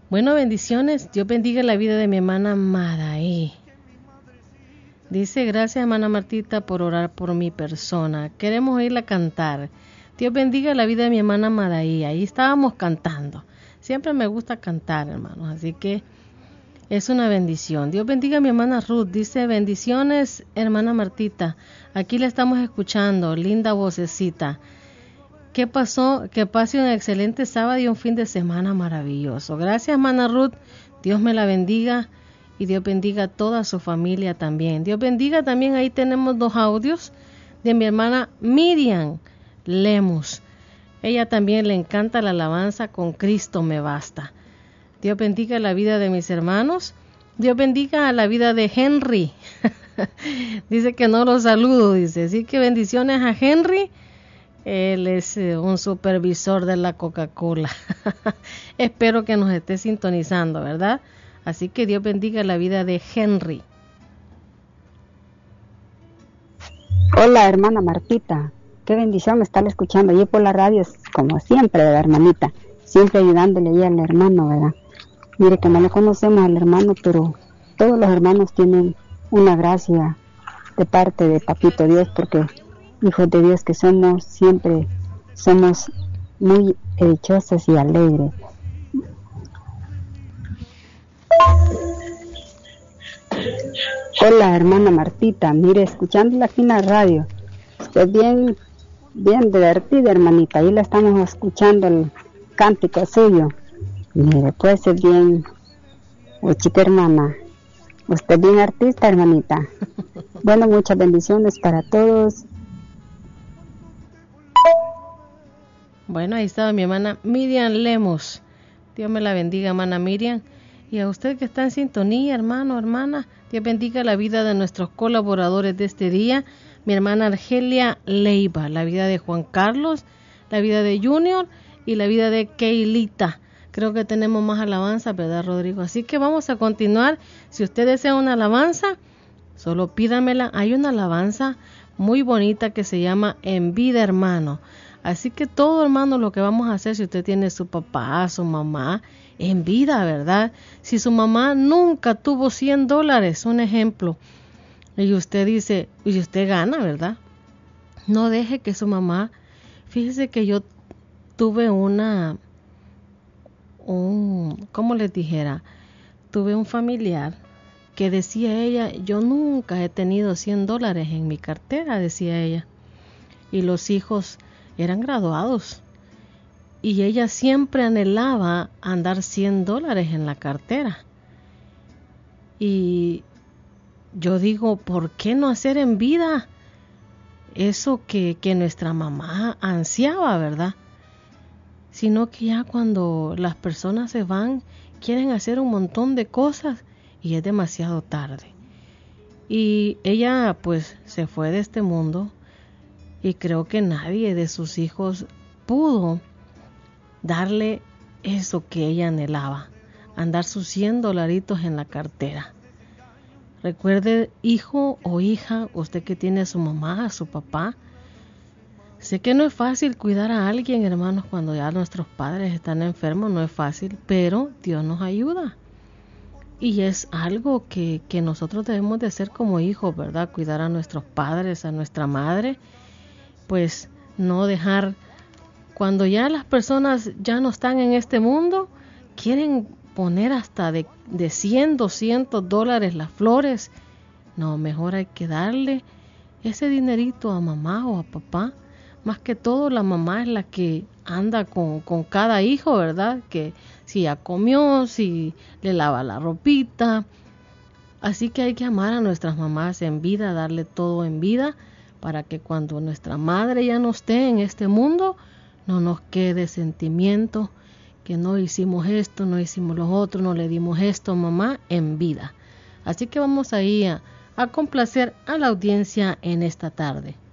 Bueno, bendiciones. Dios bendiga la vida de mi hermana Madaí. Dice, gracias hermana Martita por orar por mi persona. Queremos oírla cantar. Dios bendiga la vida de mi hermana Madaí. Ahí estábamos cantando. Siempre me gusta cantar, hermanos. Así que es una bendición. Dios bendiga a mi hermana Ruth. Dice, bendiciones hermana Martita. Aquí la estamos escuchando. Linda vocecita. ¿Qué pasó? Que pase un excelente sábado y un fin de semana maravilloso. Gracias, hermana Ruth. Dios me la bendiga y Dios bendiga a toda su familia también. Dios bendiga también, ahí tenemos 2 audios de mi hermana Miriam Lemus. Ella también le encanta la alabanza Con Cristo me basta. Dios bendiga la vida de mis hermanos. Dios bendiga a la vida de Henry. Dice que no lo saludo, dice. Así que bendiciones a Henry. Él es un supervisor de la Coca-Cola. Espero que nos esté sintonizando, ¿verdad? Así que Dios bendiga la vida de Henry. Hola, hermana Martita. Qué bendición estarle escuchando allí por la radio, como siempre, ¿verdad, hermanita? Siempre ayudándole ahí al hermano, ¿verdad? Mire que no le conocemos al hermano, pero todos los hermanos tienen una gracia de parte de Papito Dios, porque hijos de Dios que somos, siempre somos muy dichosos y alegres. Hola, hermana Martita, mire, escuchándola aquí en la radio, usted bien divertida, hermanita, ahí la estamos escuchando el cántico suyo. Mire, puede ser bien, chica hermana, usted bien artista, hermanita. Bueno, muchas bendiciones para todos. Bueno, ahí estaba mi hermana Miriam Lemos. Dios me la bendiga, hermana Miriam. Y a usted que está en sintonía, hermano, hermana, Dios bendiga la vida de nuestros colaboradores de este día. Mi hermana Argelia Leiva, la vida de Juan Carlos, la vida de Junior y la vida de Keilita. Creo que tenemos más alabanza, ¿verdad, Rodrigo? Así que vamos a continuar. Si usted desea una alabanza, solo pídamela. Hay una alabanza muy bonita que se llama En Vida, Hermano. Así que todo, hermano, lo que vamos a hacer, si usted tiene su papá, su mamá, en vida, ¿verdad? Si su mamá nunca tuvo $100, un ejemplo, y usted dice, y usted gana, ¿verdad? No deje que su mamá, fíjese que yo tuve ¿cómo les dijera? Tuve un familiar que decía ella, yo nunca he tenido $100 en mi cartera, decía ella, y los hijos eran graduados y ella siempre anhelaba andar $100 en la cartera. Y yo digo, ¿por qué no hacer en vida eso que nuestra mamá ansiaba, verdad? Sino que ya cuando las personas se van, quieren hacer un montón de cosas y es demasiado tarde. Y ella pues se fue de este mundo. Y creo que nadie de sus hijos pudo darle eso que ella anhelaba, andar sus $100 en la cartera. Recuerde, hijo o hija, usted que tiene a su mamá, a su papá, sé que no es fácil cuidar a alguien, hermanos, cuando ya nuestros padres están enfermos, no es fácil, pero Dios nos ayuda. Y es algo que nosotros debemos de hacer como hijos, ¿verdad? Cuidar a nuestros padres, a nuestra madre, pues no dejar, cuando ya las personas ya no están en este mundo, quieren poner hasta de $100, $200 las flores. No, mejor hay que darle ese dinerito a mamá o a papá. Más que todo la mamá es la que anda con cada hijo, ¿verdad? Que si ya comió, si le lava la ropita. Así que hay que amar a nuestras mamás en vida, darle todo en vida, para que cuando nuestra madre ya no esté en este mundo, no nos quede sentimiento que no hicimos esto, no hicimos lo otro, no le dimos esto a mamá en vida. Así que vamos ahí a complacer a la audiencia en esta tarde.